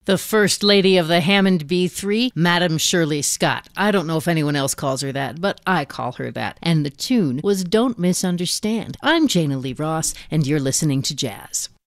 The First Lady of the Hammond B3, Madam Shirley Scott. I don't know if anyone else calls her that, but I call her that. And the tune was Don't Misunderstand. I'm Jana Lee Ross, and you're listening to Jazz.